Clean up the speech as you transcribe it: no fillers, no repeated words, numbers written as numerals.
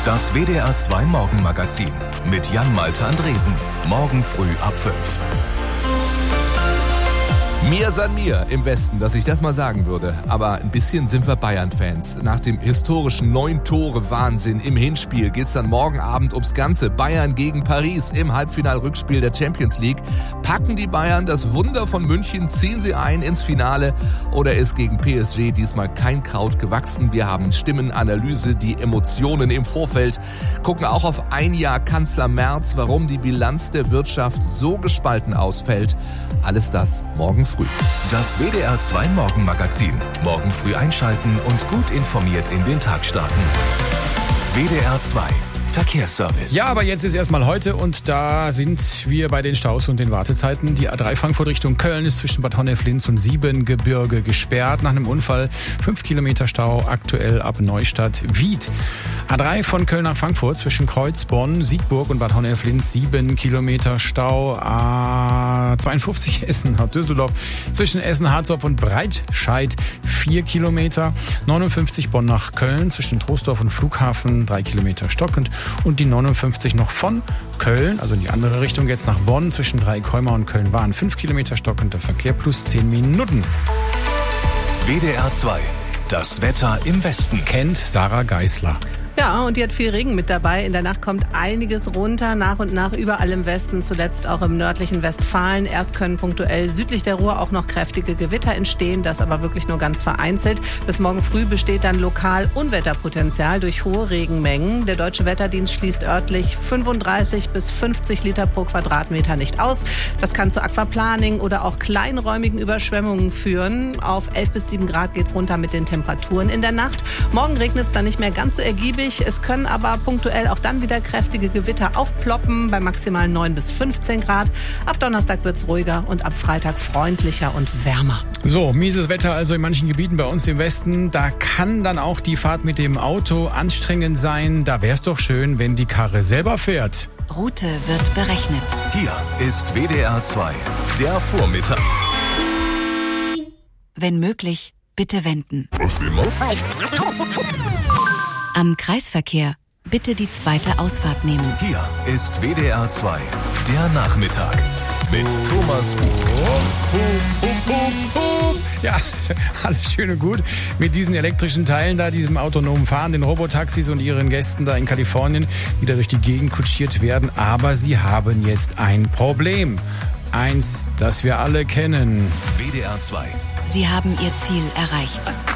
Das WDR 2 Morgenmagazin mit Jan-Malte Andresen. Morgen früh ab 5. Mir san mir im Westen, dass ich das mal sagen würde. Aber ein bisschen sind wir Bayern-Fans. Nach dem historischen 9-Tore-Wahnsinn im Hinspiel geht's dann morgen Abend ums Ganze. Bayern gegen Paris im Halbfinal-Rückspiel der Champions League. Packen die Bayern das Wunder von München, ziehen sie ein ins Finale oder ist gegen PSG diesmal kein Kraut gewachsen? Wir haben Stimmenanalyse, die Emotionen im Vorfeld, gucken auch auf ein Jahr Kanzler Merz, warum die Bilanz der Wirtschaft so gespalten ausfällt. Alles das morgen früh. Das WDR 2 Morgenmagazin. Morgen früh einschalten und gut informiert in den Tag starten. WDR 2 Verkehrsservice. Ja, aber jetzt ist erstmal heute und da sind wir bei den Staus und den Wartezeiten. Die A3 Frankfurt Richtung Köln ist zwischen Bad Honnef-Linz und Siebengebirge gesperrt. Nach einem Unfall 5 Kilometer Stau, aktuell ab Neustadt-Wied. A3 von Köln nach Frankfurt zwischen Kreuzbonn, Siegburg und Bad Honnef-Linz 7 Kilometer Stau. A52 Essen-Düsseldorf zwischen Essen-Harzopf und Breitscheid 4 Kilometer. 59 Bonn nach Köln zwischen Troisdorf und Flughafen 3 Kilometer stockend. Und die 59 noch von Köln, also in die andere Richtung, jetzt nach Bonn zwischen Dreieckholmer und Köln-Wahn 5 Kilometer stockender Verkehr plus 10 Minuten. WDR 2, das Wetter im Westen. Kennt Sarah Geisler. Ja, und die hat viel Regen mit dabei. In der Nacht kommt einiges runter, nach und nach überall im Westen, zuletzt auch im nördlichen Westfalen. Erst können punktuell südlich der Ruhr auch noch kräftige Gewitter entstehen, das aber wirklich nur ganz vereinzelt. Bis morgen früh besteht dann lokal Unwetterpotenzial durch hohe Regenmengen. Der Deutsche Wetterdienst schließt örtlich 35 bis 50 Liter pro Quadratmeter nicht aus. Das kann zu Aquaplaning oder auch kleinräumigen Überschwemmungen führen. Auf 11 bis 7 Grad geht's runter mit den Temperaturen in der Nacht. Morgen regnet es dann nicht mehr ganz so ergiebig. Es können aber punktuell auch dann wieder kräftige Gewitter aufploppen bei maximal 9 bis 15 Grad. Ab Donnerstag wird's ruhiger und ab Freitag freundlicher und wärmer. So, mieses Wetter also in manchen Gebieten bei uns im Westen. Da kann dann auch die Fahrt mit dem Auto anstrengend sein. Da wär's doch schön, wenn die Karre selber fährt. Route wird berechnet. Hier ist WDR 2, der Vormittag. Wenn möglich, bitte wenden. Was will man? Am Kreisverkehr bitte die zweite Ausfahrt nehmen. Hier ist WDR 2, der Nachmittag mit Thomas Buch. Ja, alles schön und gut mit diesen elektrischen Teilen da, diesem autonomen Fahren, den Robotaxis und ihren Gästen da in Kalifornien, die da durch die Gegend kutschiert werden. Aber sie haben jetzt ein Problem. Eins, das wir alle kennen. WDR 2. Sie haben Ihr Ziel erreicht.